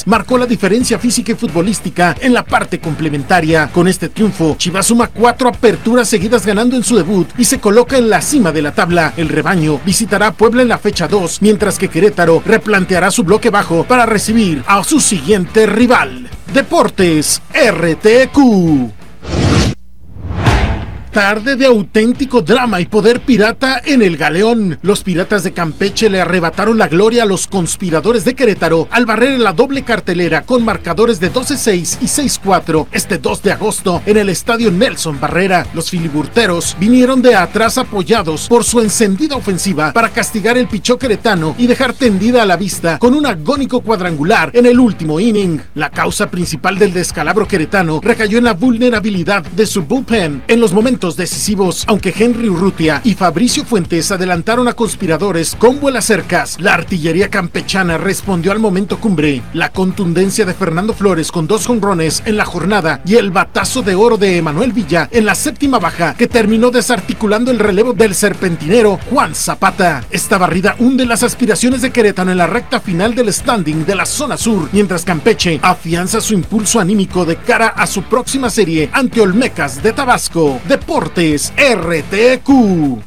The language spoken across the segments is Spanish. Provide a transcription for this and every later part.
marcó la diferencia física y futbolística en la parte complementaria. Con este triunfo, Chivas suma 4 aperturas seguidas ganando en su debut y se coloca en la cima de la tabla. El rebaño visitará a Puebla en la fecha 2, mientras que Querétaro replanteará su bloque bajo para recibir a su siguiente rival. Deportes RTQ. Tarde de auténtico drama y poder pirata en el Galeón. Los Piratas de Campeche le arrebataron la gloria a los conspiradores de Querétaro al barrer en la doble cartelera con marcadores de 12-6 y 6-4 este 2 de agosto en el estadio Nelson Barrera. Los filiburteros vinieron de atrás apoyados por su encendida ofensiva para castigar el pichó queretano y dejar tendida a la vista con un agónico cuadrangular en el último inning. La causa principal del descalabro queretano recayó en la vulnerabilidad de su bullpen en los momentos decisivos. Aunque Henry Urrutia y Fabricio Fuentes adelantaron a conspiradores con vuelas cercas, la artillería campechana respondió al momento cumbre. La contundencia de Fernando Flores con 2 jonrones en la jornada y el batazo de oro de Emanuel Villa en la séptima baja que terminó desarticulando el relevo del serpentinero Juan Zapata. Esta barrida hunde las aspiraciones de Querétaro en la recta final del standing de la zona sur, mientras Campeche afianza su impulso anímico de cara a su próxima serie ante Olmecas de Tabasco. Deportes RTQ.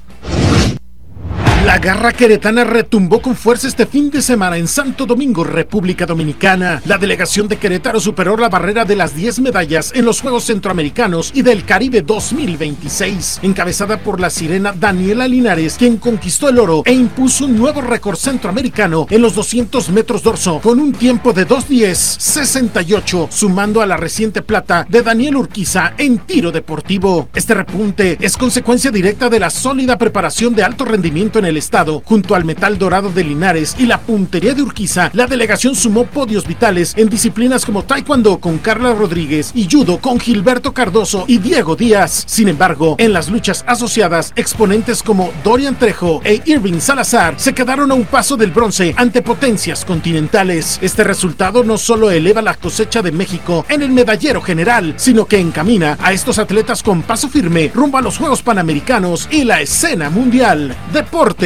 La garra queretana retumbó con fuerza este fin de semana en Santo Domingo, República Dominicana. La delegación de Querétaro superó la barrera de las 10 medallas en los Juegos Centroamericanos y del Caribe 2026, encabezada por la sirena Daniela Linares, quien conquistó el oro e impuso un nuevo récord centroamericano en los 200 metros dorso con un tiempo de 2:10:68, sumando a la reciente plata de Daniel Urquiza en tiro deportivo. Este repunte es consecuencia directa de la sólida preparación de alto rendimiento en el estado. Junto al metal dorado de Linares y la puntería de Urquiza, la delegación sumó podios vitales en disciplinas como taekwondo con Carla Rodríguez y judo con Gilberto Cardoso y Diego Díaz. Sin embargo, en las luchas asociadas, exponentes como Dorian Trejo e Irving Salazar se quedaron a un paso del bronce ante potencias continentales. Este resultado no solo eleva la cosecha de México en el medallero general, sino que encamina a estos atletas con paso firme rumbo a los Juegos Panamericanos y la escena mundial. Deportes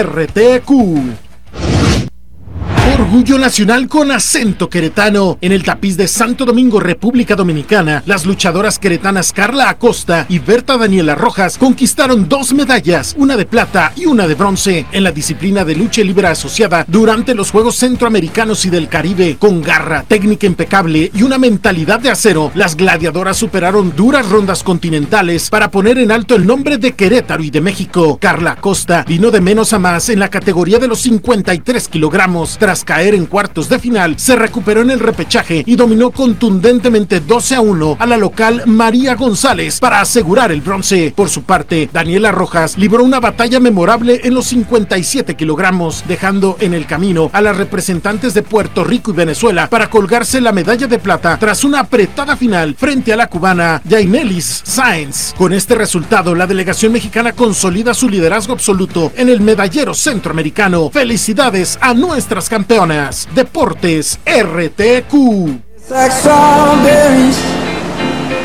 RTQ. Orgullo nacional con acento queretano. En el tapiz de Santo Domingo, República Dominicana, las luchadoras queretanas Carla Acosta y Berta Daniela Rojas conquistaron 2 medallas, una de plata y una de bronce, en la disciplina de lucha libre asociada durante los Juegos Centroamericanos y del Caribe. Con garra, técnica impecable y una mentalidad de acero, las gladiadoras superaron duras rondas continentales para poner en alto el nombre de Querétaro y de México. Carla Acosta vino de menos a más en la categoría de los 53 kilogramos. Tras caer en cuartos de final, se recuperó en el repechaje y dominó contundentemente 12-1 a la local María González para asegurar el bronce. Por su parte, Daniela Rojas libró una batalla memorable en los 57 kilogramos, dejando en el camino a las representantes de Puerto Rico y Venezuela para colgarse la medalla de plata tras una apretada final frente a la cubana Yainelis Sáenz. Con este resultado, la delegación mexicana consolida su liderazgo absoluto en el medallero centroamericano. ¡Felicidades a nuestras campeonas! Deportes RTQ.